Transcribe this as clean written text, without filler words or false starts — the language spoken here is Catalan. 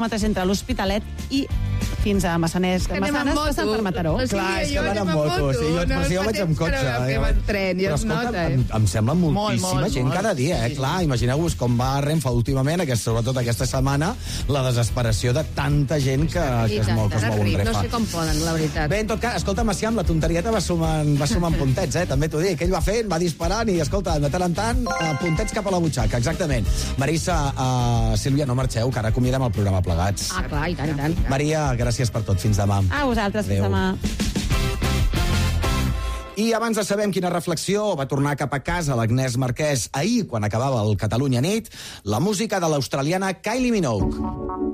entre l'Hospitalet i fins a Massanes, passant per Mataró. Clar, és que van amb moto. Jo vaig amb cotxe. Però escolta, em sembla moltíssima gent cada dia. Clar, imagineu-vos com va a Renfe últimament, sobretot aquesta setmana, la desesperació de tanta gent que es mou en Renfe. No sé com poden, la veritat. Bé, en tot cas, escolta, Macià, amb la tonterieta va sumant puntets, també t'ho dic. Ell va fent, va disparant i, escolta, de tant en tant, puntets cap a la butxaca, exactament. Marissa, Sílvia, no marxeu, que ara acomiadem el programa plegats. Ah, clar, i tant, i tant. Maria, gràcies per tot. Fins demà. A vosaltres, fins demà. I abans de saber quina reflexió va tornar cap a casa l'Agnès Marquès ahir, quan acabava el Catalunya Nit, la música de l'australiana Kylie Minogue.